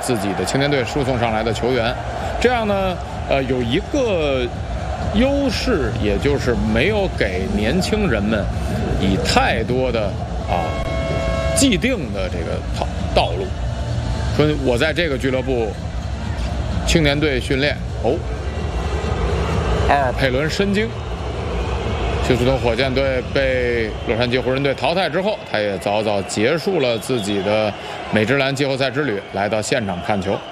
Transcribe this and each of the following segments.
自己的青年队输送上来的球员。这样呢，有一个优势，也就是没有给年轻人们以太多的既定的这个道路。说我在这个俱乐部青年队训练，阿尔佩伦申京。休斯顿火箭队被洛杉矶湖人队淘汰之后，他也早早结束了自己的美职篮季后赛之旅，来到现场看球。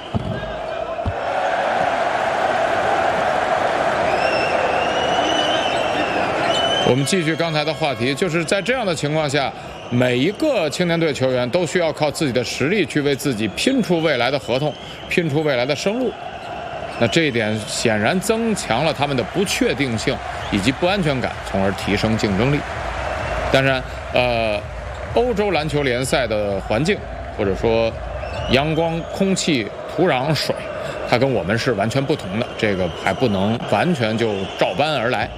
我们继续刚才的话题，就是在这样的情况下，每一个青年队球员都需要靠自己的实力去为自己拼出未来的合同，拼出未来的生路。那这一点显然增强了他们的不确定性以及不安全感，从而提升竞争力。当然，欧洲篮球联赛的环境，或者说阳光、空气、土壤、水，它跟我们是完全不同的，这个还不能完全就照搬而来。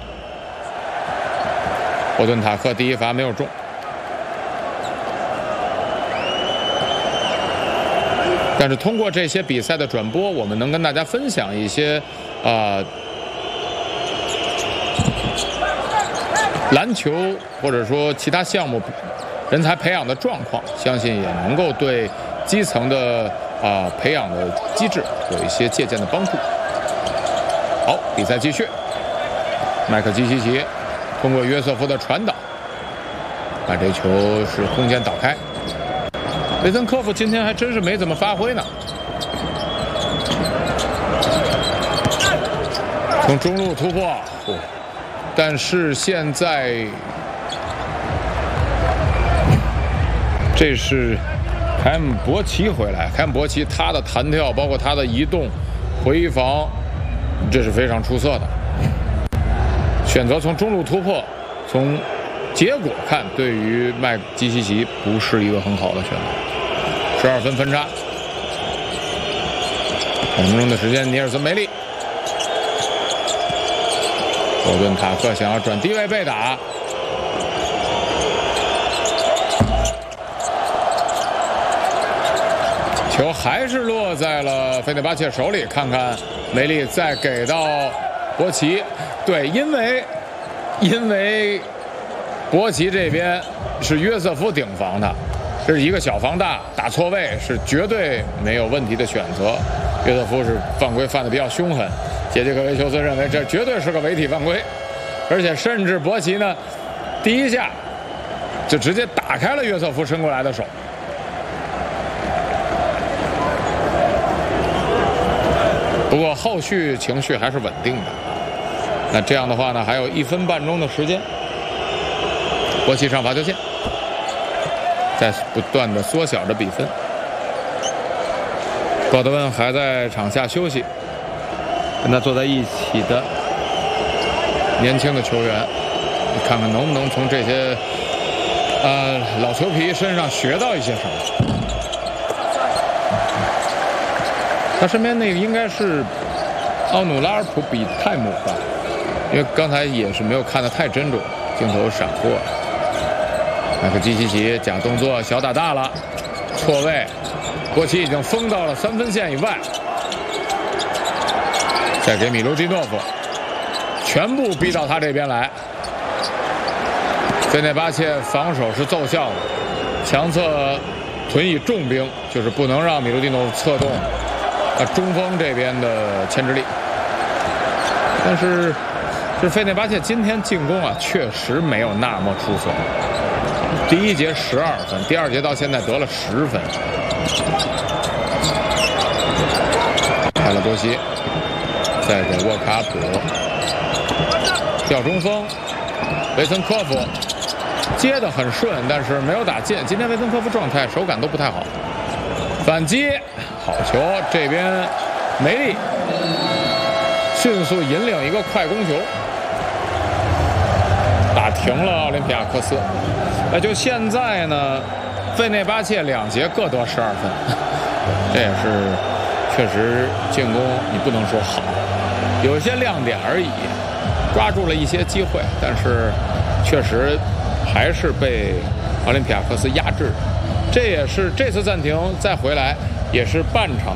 霍顿塔克第一罚没有中。但是通过这些比赛的转播，我们能跟大家分享一些篮球或者说其他项目人才培养的状况，相信也能够对基层的培养的机制有一些借鉴的帮助。好，比赛继续，麦克基奇奇通过约瑟夫的传导，把这球是空间导开。维森科夫今天还真是没怎么发挥呢。从中路突破，但是现在这是凯姆伯奇回来，凯姆伯奇他的弹跳，包括他的移动、回防，这是非常出色的。选择从中路突破，从结果看，对于麦基西奇不是一个很好的选择。12分分差，2分钟的时间，尼尔森梅利，霍顿塔克想要转低位被打，球还是落在了费内巴切手里。看看梅利再给到博奇，对，因为博奇这边是约瑟夫顶防他。这是一个小防大，打错位是绝对没有问题的选择。约瑟夫是犯规犯得比较凶狠，杰基科维丘斯认为这绝对是个违体犯规，而且甚至博奇呢，第一下就直接打开了约瑟夫伸过来的手。不过后续情绪还是稳定的。那这样的话呢，还有1分半钟的时间，博奇上罚球线。在不断的缩小着比分，高德温还在场下休息，跟他坐在一起的年轻的球员，你看看能不能从这些老球皮身上学到一些什么。他身边那个应该是奥努拉尔普比泰姆吧，因为刚才也是没有看得太真准，镜头闪过。麦克基奇奇假动作小打大了，错位，博奇已经封到了3分线以外，再给米卢基诺夫，全部逼到他这边来。费内巴切防守是奏效的，强侧屯以重兵，就是不能让米卢基诺夫策动中锋这边的牵制力。但是这费内巴切今天进攻确实没有那么出色。第一节12分，第二节到现在得了10分。开了多西，再给沃卡普，吊中锋，维森科夫接得很顺，但是没有打进。今天维森科夫状态手感都不太好。反击，好球！这边梅利迅速引领一个快攻球，打停了奥林匹亚科斯。那就现在呢，费内巴切2节各得12分，这也是确实进攻你不能说好，有一些亮点而已，抓住了一些机会，但是确实还是被奥林匹亚科斯压制。这也是这次暂停再回来也是半场